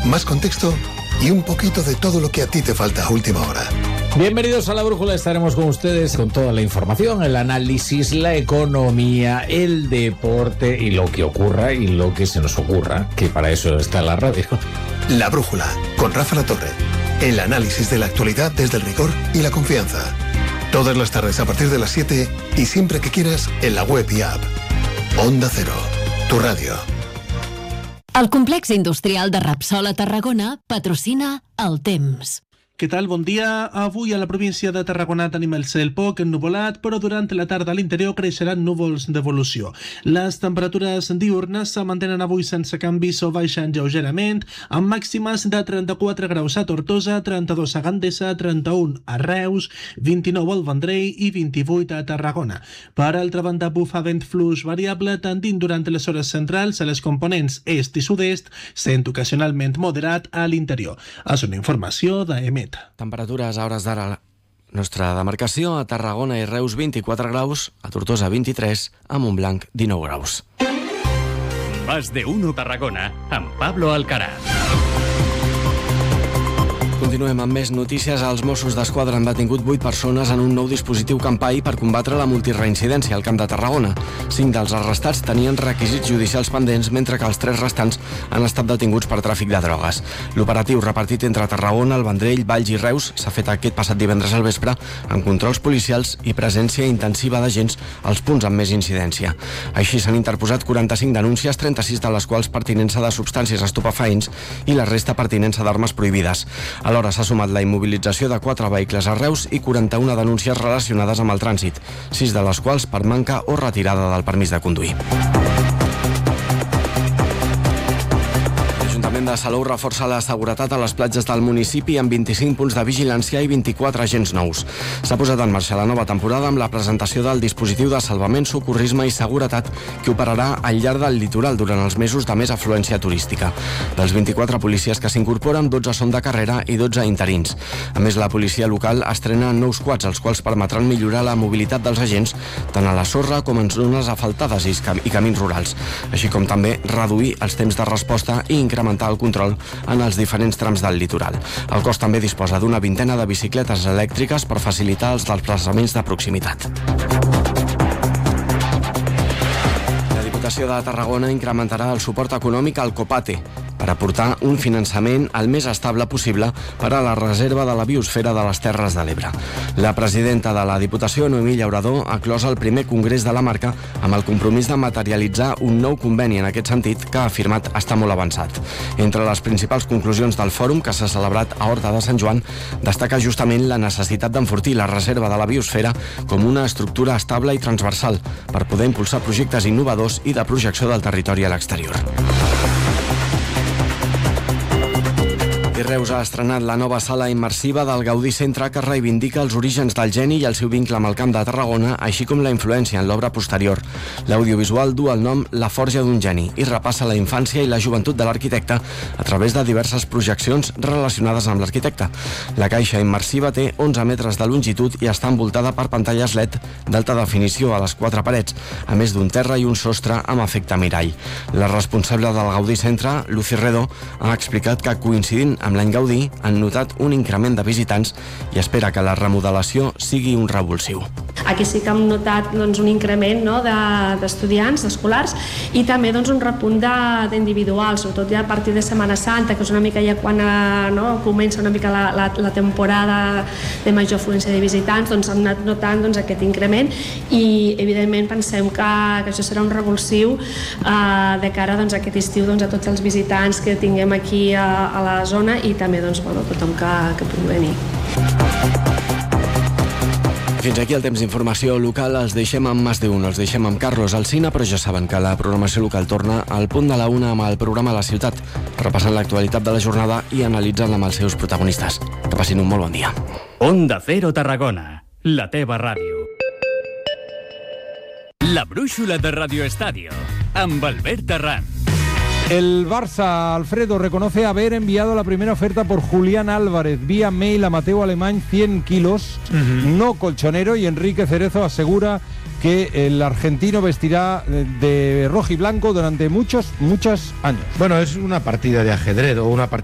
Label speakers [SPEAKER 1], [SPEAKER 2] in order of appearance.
[SPEAKER 1] más contexto y un poquito de todo lo que a ti te falta a última hora.
[SPEAKER 2] Bienvenidos a La Brújula, estaremos con ustedes con toda la información, el análisis, la economía, el deporte y lo que ocurra y lo que se nos ocurra, que para eso está la radio.
[SPEAKER 1] La Brújula, con Rafa Latorre. El análisis de la actualidad desde el rigor y la confianza. Todas las tardes a partir de las 7 y siempre que quieras en la web y app. Onda Cero, tu radio.
[SPEAKER 3] El complex industrial de Repsol a Tarragona patrocina El Temps.
[SPEAKER 4] Què tal? Bon dia. Avui a la província de Tarragona tenim el cel poc ennuvolat, però durant la tarda a l'interior creixeran núvols d'evolució. Les temperatures diurnes se mantenen avui sense canvis o baixen lleugerament, amb màximes de 34 graus a Tortosa, 32 a Gandesa, 31 a Reus, 29 al Vendrell i 28 a Tarragona. Per altra banda, bufa vent fluix variable tendint durant les hores centrals a les components est i sud-est, sent ocasionalment moderat a l'interior. És una informació d'EMET.
[SPEAKER 5] Temperatures a hores d'ara a la nostra demarcació: a Tarragona i Reus 24 graus, a Tortosa 23, a Montblanc 19 graus.
[SPEAKER 6] Más de uno Tarragona, amb Pablo Alcaraz.
[SPEAKER 5] Continuem amb més notícies. Els Mossos d'Esquadra han detingut 8 persones en un nou dispositiu Campai per combatre la multireincidència al Camp de Tarragona. 5 dels arrestats tenien requisits judicials pendents, mentre que els 3 restants han estat detinguts per tràfic de drogues. L'operatiu, repartit entre Tarragona, el Vendrell, Valls i Reus, s'ha fet aquest passat divendres al vespre amb controls policials i presència intensiva d'agents als punts amb més incidència. Així s'han interposat 45 denúncies, 36 de les quals pertinença de substàncies estupefaents i la resta pertinença d'armes prohibides. Alhora s'ha sumat la immobilització de 4 vehicles a Reus i 41 denúncies relacionades amb el trànsit, 6 de les quals per manca o retirada del permís de conduir. L'Ajuntament de Salou reforça la seguretat a les platges del municipi amb 25 punts de vigilància i 24 agents nous. S'ha posat en marxa la nova temporada amb la presentació del dispositiu de salvament, socorrisme i seguretat que operarà al llarg del litoral durant els mesos de més afluència turística. Dels 24 policies que s'incorporen, 12 són de carrera i 12 interins. A més, la policia local estrena nous quads, els quals permetran millorar la mobilitat dels agents tant a la sorra com en zones asfaltades i camins rurals, així com també reduir els temps de resposta i incrementar el control en els diferents trams del litoral. El cos també disposa d'una vintena de bicicletes elèctriques per facilitar els desplaçaments de proximitat. La Diputació de Tarragona incrementarà el suport econòmic al Copate per aportar un finançament el més estable possible per a la reserva de la biosfera de les Terres de l'Ebre. La presidenta de la Diputació, Noemí Llaurador, ha clos el primer congrés de la marca amb el compromís de materialitzar un nou conveni en aquest sentit que ha afirmat està molt avançat. Entre les principals conclusions del fòrum que s'ha celebrat a Horta de Sant Joan destaca justament la necessitat d'enfortir la reserva de la biosfera com una estructura estable i transversal per poder impulsar projectes innovadors i de projecció del territori a l'exterior. I Reus ha estrenat la nova sala immersiva del Gaudí Centre que reivindica els orígens del geni i el seu vincle amb el Camp de Tarragona, així com la influència en l'obra posterior. L'audiovisual du el nom La forja d'un geni i repassa la infància i la joventut de l'arquitecte a través de diverses projeccions relacionades amb l'arquitecte. La caixa immersiva té 11 metres de longitud i està envoltada per pantalles LED d'alta definició a les 4 parets, a més d'un terra i un sostre amb efecte mirall. La responsable del Gaudí Centre, Lucy Redó, ha explicat que coincidint amb l'any Gaudí han notat un increment de visitants i espera que la remodelació sigui un revulsiu.
[SPEAKER 7] Aquí sí que hem notat un increment d'estudiants, d'escolars, i també un repunt d'individuals, sobretot ja a partir de Setmana Santa, que és una mica ja quan comença una mica la temporada de major afluència de visitants, hem anat notant aquest increment i evidentment pensem que això serà un revulsiu de cara a aquest estiu a tots els visitants que tinguem aquí a la zona i també tothom que pugui venir.
[SPEAKER 5] Fins aquí el temps d'informació local. Els deixem amb Más de Uno, els deixem amb Carlos Alsina, però ja saben que la programació local torna al punt de la 1 amb el programa La Ciutat, repassant l'actualitat de la jornada i analitzant-la amb els seus protagonistes. Que passin un molt bon dia.
[SPEAKER 6] Onda Cero Tarragona, la teva ràdio. La brúixola de Radio Estadio, amb Albert Terrán.
[SPEAKER 8] El Barça, Alfredo, reconoce haber enviado la primera oferta por Julián Álvarez vía mail a Mateo Alemany, 100 kilos, no colchonero, y Enrique Cerezo asegura que el argentino vestirá de rojo y blanco durante muchos años.
[SPEAKER 9] Bueno, es una partida de ajedrez o una partida